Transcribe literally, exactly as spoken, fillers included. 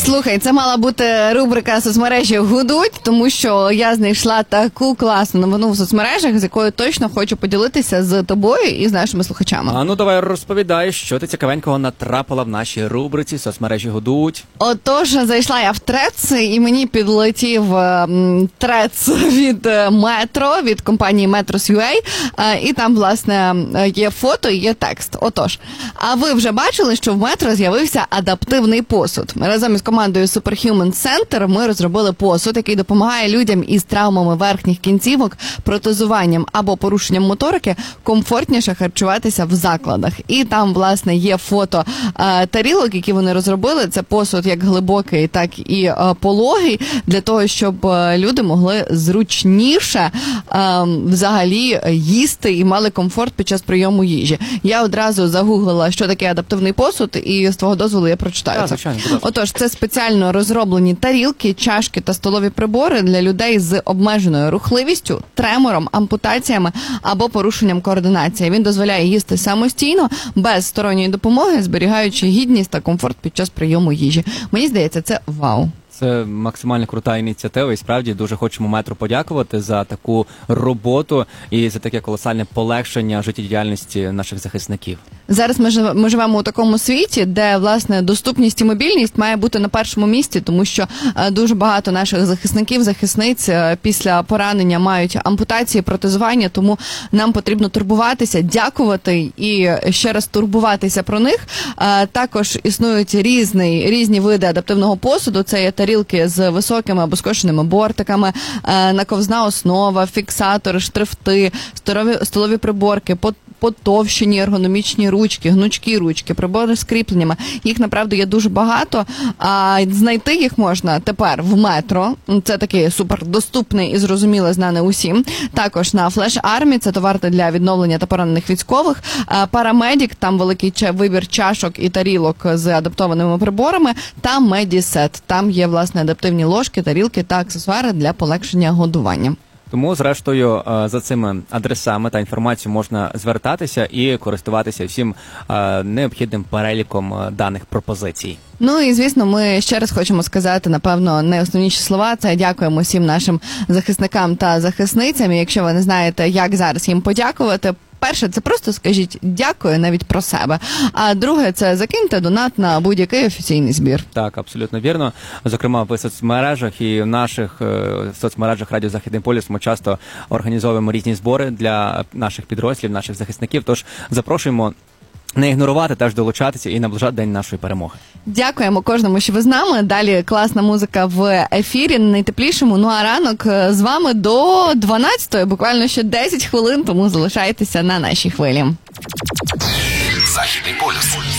Слухай, це мала бути рубрика «Соцмережі гудуть», тому що я знайшла таку класну новину в соцмережах, з якою точно хочу поділитися з тобою і з нашими слухачами. А ну давай розповідай, що ти цікавенького натрапила в нашій рубриці «Соцмережі гудуть». Отож, зайшла я в Трец, і мені підлетів Трец від Метро, від компанії Metros.ua, і там, власне, є фото і є текст. Отож, а ви вже бачили, що в Метро з'явився адаптивний посуд? Разом із командою Superhuman Center ми розробили посуд, який допомагає людям із травмами верхніх кінцівок, протезуванням або порушенням моторики комфортніше харчуватися в закладах. І там, власне, є фото е, тарілок, які вони розробили. Це посуд як глибокий, так і е, пологий, для того, щоб е, люди могли зручніше е, взагалі їсти і мали комфорт під час прийому їжі. Я одразу загуглила, що таке адаптивний посуд, і з твого дозволу я прочитаю Так, це. звичайно, Отож, це спеціально розроблені тарілки, чашки та столові прибори для людей з обмеженою рухливістю, тремором, ампутаціями або порушенням координації. Він дозволяє їсти самостійно, без сторонньої допомоги, зберігаючи гідність та комфорт під час прийому їжі. Мені здається, це вау. Це максимально крута ініціатива, і справді дуже хочемо Метро подякувати за таку роботу і за таке колосальне полегшення життєдіяльності наших захисників. Зараз ми, жив, ми живемо у такому світі, де, власне, доступність і мобільність має бути на першому місці, тому що е, дуже багато наших захисників, захисниць е, після поранення мають ампутації, протезування, тому нам потрібно турбуватися, дякувати і ще раз турбуватися про них. Е, також існують різні, різні види адаптивного посуду, це є тарілки з високими або скошеними бортиками, е, наковзна основа, фіксатори, штрифти, столові, столові приборки, потовщені ергономічні ручки, гнучкі ручки, прибори з кріпленнями. Їх, направду, є дуже багато, а знайти їх можна тепер в Метро. Це такий супердоступний і зрозуміло знаний усім. Також на Flash Army, це товар для відновлення та поранених військових. Paramedic, там великий вибір чашок і тарілок з адаптованими приборами. Та Mediset, там є, власне, адаптивні ложки, тарілки та аксесуари для полегшення годування. Тому, зрештою, за цими адресами та інформацією можна звертатися і користуватися всім необхідним переліком даних пропозицій. Ну і, звісно, ми ще раз хочемо сказати, напевно, найосновніші слова. Це дякуємо всім нашим захисникам та захисницям. І якщо ви не знаєте, як зараз їм подякувати, перше, це просто скажіть «дякую» навіть про себе. А друге, це закиньте донат на будь-який офіційний збір. Так, абсолютно вірно. Зокрема, в соцмережах і в наших в соцмережах Радіо Західний полюс ми часто організовуємо різні збори для наших підрозділів, наших захисників. Тож запрошуємо не ігнорувати, теж долучатися і наближати день нашої перемоги. Дякуємо кожному, що ви з нами. Далі класна музика в ефірі, на найтеплішому. Ну а ранок з вами до дванадцятої, буквально ще десять хвилин, тому залишайтеся на нашій хвилі. Західний полюс.